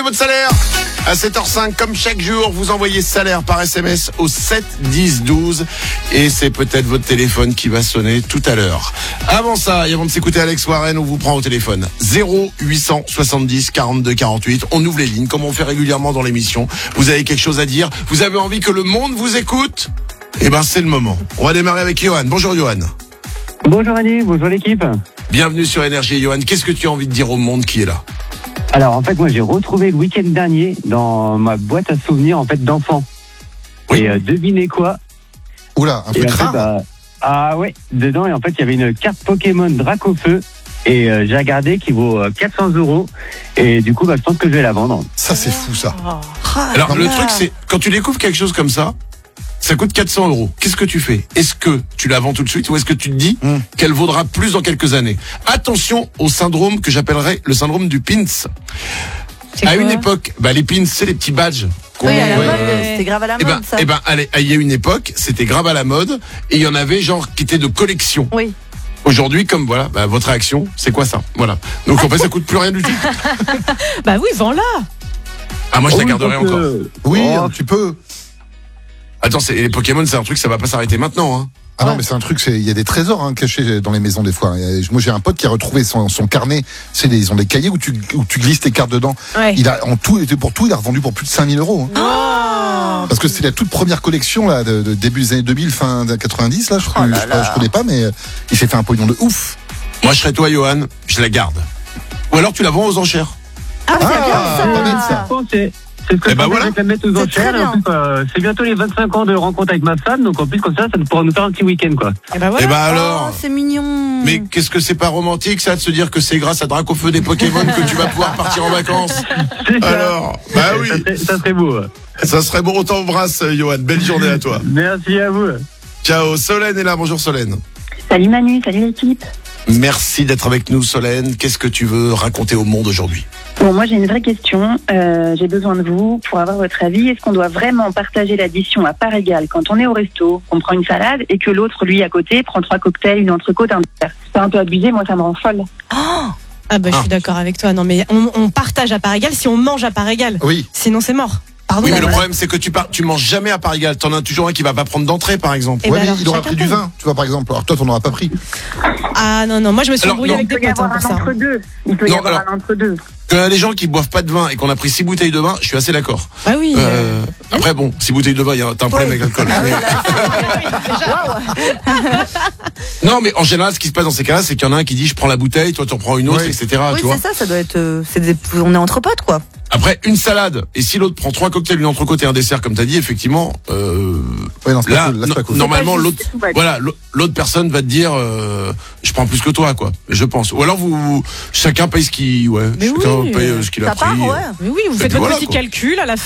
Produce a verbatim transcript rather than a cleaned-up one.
Votre salaire à sept heures cinq, comme chaque jour, vous envoyez salaire par S M S au sept dix douze et c'est peut-être votre téléphone qui va sonner tout à l'heure. Avant ça, et avant de s'écouter Alex Warren, on vous prend au téléphone zéro huit cent soixante-dix quarante-deux quarante-huit. On ouvre les lignes comme on fait régulièrement dans l'émission. Vous avez quelque chose à dire? Vous avez envie que le monde vous écoute? Eh ben, c'est le moment. On va démarrer avec Johan. Bonjour Johan. Bonjour Annie, bonjour l'équipe. Bienvenue sur Énergie. Johan, qu'est-ce que tu as envie de dire au monde qui est là? Alors en fait moi j'ai retrouvé le week-end dernier dans ma boîte à souvenirs en fait d'enfants. Oui. Et euh, devinez quoi? Oula, un Et truc en fait, rare. bah, ah ouais, dedans et en fait il y avait une carte Pokémon Dracofeu et euh, j'ai regardé qui vaut euh, quatre cents euros et du coup bah je pense que je vais la vendre. Ça, c'est fou, ça. Alors, le truc, c'est, quand tu découvres quelque chose comme ça, ça coûte quatre cents euros. Qu'est-ce que tu fais? Est-ce que tu la vends tout de suite ou est-ce que tu te dis Mm. qu'elle vaudra plus dans quelques années? Attention au syndrome que j'appellerais le syndrome du pins. C'est À quoi une époque, bah, les pins, c'est les petits badges. qu'on Oui, à la met. mode, ouais. c'était grave à la Eh mode, ben, ça. eh ben, allez, il y a une époque, c'était grave à la mode et il y en avait genre qui étaient de collection. Oui. Aujourd'hui, comme voilà, bah, votre réaction, c'est quoi ça? Voilà. Donc en fait, ça coûte plus rien du tout. Bah oui, vends-la. Ah, moi, je la Oh, garderai donc, encore. euh, Oui, oh, un petit peu. Attends, c'est, les Pokémon, c'est un truc, ça va pas s'arrêter maintenant, hein. Ah non, Ouais. mais c'est un truc, c'est il y a des trésors hein, cachés dans les maisons des fois. Et moi, j'ai un pote qui a retrouvé son, son carnet. C'est des, ils ont des cahiers où tu, où tu glisses tes cartes dedans. Ouais. Il a en tout, était pour tout, il a revendu pour plus de cinq mille euros. Hein. Oh. Parce que c'était la toute première collection là, de, de début des années deux mille, fin des quatre-vingt-dix. Là, je, Oh là je, là. je connais pas, mais euh, il s'est fait un pognon de ouf. Moi, je serais toi, Johan, je la garde. Ou alors, tu la vends aux enchères. Ah, c'est Ah, bien pas bête, ça. ça. je pense que c'est c'est ce que Eh je ben pensais, voilà. je vais la mettre aux C'est enchères. très Et en plus, euh, c'est bientôt les vingt-cinq ans de rencontre avec ma femme, donc en plus comme ça, ça nous pourra nous faire un petit week-end quoi. Et bah voilà. Eh ben alors. Oh, c'est mignon. Mais qu'est-ce que c'est pas romantique, ça, de se dire que c'est grâce à Dracofeu des Pokémon que tu vas pouvoir partir en vacances? C'est ça. Alors, bah oui, Ça serait, ça serait beau. ouais. ça serait bon, on t'embrasse, Johan. Belle journée à toi. Merci à vous. Ciao, Solène est là. Bonjour, Solène. Salut Manu, salut l'équipe. Merci d'être avec nous, Solène. Qu'est-ce que tu veux raconter au monde aujourd'hui? Bon, moi j'ai une vraie question. Euh, j'ai besoin de vous pour avoir votre avis. Est-ce qu'on doit vraiment partager l'addition à part égale quand on est au resto, qu'on prend une salade et que l'autre, lui, à côté, prend trois cocktails, une entrecôte, un dessert? C'est un peu abusé, moi ça me rend folle. Ah bah je Ah. suis d'accord avec toi. Non mais on, on partage à part égale si on mange à part égale. Oui. Sinon c'est mort. Pardon. Oui, mais le Bah, problème, c'est que tu pars, tu manges jamais à part égale. T'en as toujours un qui va pas prendre d'entrée, par exemple. Eh ouais, ben mais alors, il aura chacun pris du paye. vin, tu vois par exemple. Alors toi, t'en auras pas pris. Ah non non, moi je me suis Alors, embrouillée non. avec Il des peut y potes hein, avoir pour un ça. entre-deux. Il peut y Non, avoir alors- un entre-deux. Quand il y a des gens qui boivent pas de vin et qu'on a pris six bouteilles de vin, je suis assez d'accord. Bah oui. euh, Euh, après, bon, six bouteilles de vin, il y a t'as un problème avec l'alcool. Mais- Non, mais en général, ce qui se passe dans ces cas-là, c'est qu'il y en a un qui dit je prends la bouteille, toi tu en prends une autre, Oui. et cetera. Oui, tu vois. c'est ça, ça doit être. euh, c'est des- on est entre potes, quoi. Après, une salade, et si l'autre prend trois cocktails, une entrecôte et un dessert, comme t'as dit, effectivement, euh, Ouais, non, c'est là, pas cool. Là, c'est no- pas cool. normalement, C'est pas l'autre, juste, ouais. voilà, l'au- l'autre personne va te dire, euh, je prends plus que toi, quoi. Je pense. Ou alors vous, chacun paye ce qu'il, ouais, Mais chacun oui, paye euh, ce qu'il a Ça pris. part, euh. ouais. Mais oui, vous Et faites puis votre voilà, petit quoi. calcul à la